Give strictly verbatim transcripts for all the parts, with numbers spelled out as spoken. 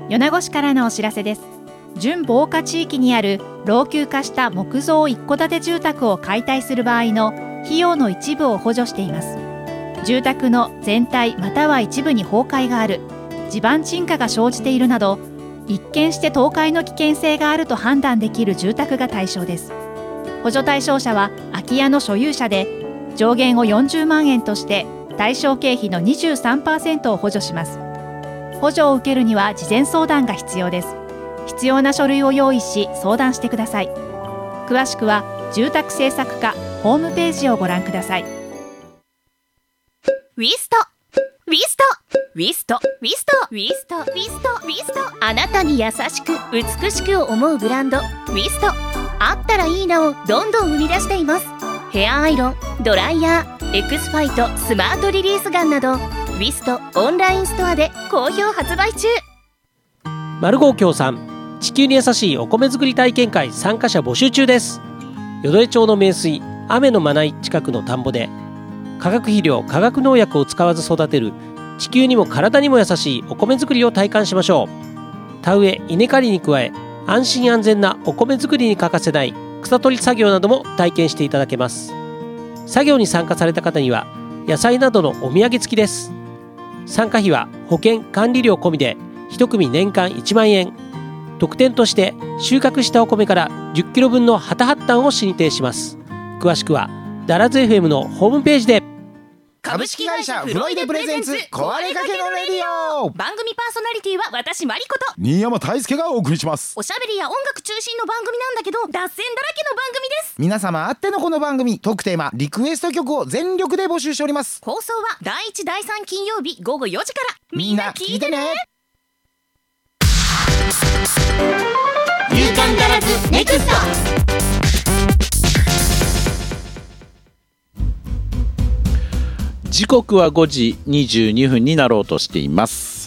米子市からのお知らせです。準防火地域にある老朽化した木造一戸建て住宅を解体する場合の費用の一部を補助しています。住宅の全体または一部に崩壊がある、地盤沈下が生じているなど、一見して倒壊の危険性があると判断できる住宅が対象です。補助対象者は空き家の所有者で、上限をよんじゅうまんえんとして対象経費の にじゅうさんパーセント を補助します。補助を受けるには事前相談が必要です。必要な書類を用意し相談してください。詳しくは住宅政策課ホームページをご覧ください。 ウィストウィストウィストウィストウィストウィストウィストあなたに優しく美しく思うブランドウィスト。あったらいいなをどんどん生み出しています。ヘアアイロン、ドライヤー、エクスファイトスマートリリースガンなどウィストオンラインストアで好評発売中。 マルゴー協賛地球に優しいお米作り体験会参加者募集中です。淀江町の名水雨のまない近くの田んぼで化学肥料化学農薬を使わず育てる地球にも体にも優しいお米作りを体感しましょう。田植え稲刈りに加え安心安全なお米作りに欠かせない草取り作業なども体験していただけます。作業に参加された方には野菜などのお土産付きです。参加費は保険管理料込みでいち組年間いちまんえん。特典として収穫したお米からじゅっキロぶんのハタハッタンを進呈します。詳しくはダラズ エフエム のホームページで。 株式会社フロイデプレゼンツ壊れかけのレディオ。 番組パーソナリティは私マリコと新山大輔がお送りします。 おしゃべりや音楽中心の番組なんだけど脱線だらけの番組です。 皆様あってのこの番組トークテーマリクエスト曲を全力で募集しております。 放送はだいいちだいさん金曜日午後よじから。 みんな聞いてね。 夕刊ダラズネクスト。 時刻はごじにじゅうにふんになろうとしています。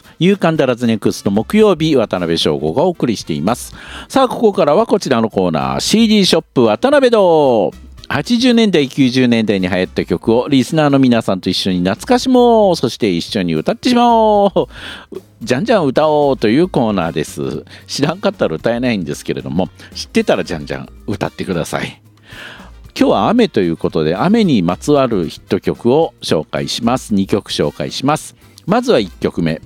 夕刊ダラズネクスト木曜日、渡辺翔吾がお送りしています。さあここからはこちらのコーナー シーディー ショップ渡辺堂。はちじゅうねんだいきゅうじゅうねんだいに流行った曲をリスナーの皆さんと一緒に懐かしもう、そして一緒に歌ってしまおう、じゃんじゃん歌おうというコーナーです。知らんかったら歌えないんですけれども、知ってたらじゃんじゃん歌ってください。今日は雨ということで雨にまつわるヒット曲を紹介します。にきょく紹介します。まずはいっきょくめ、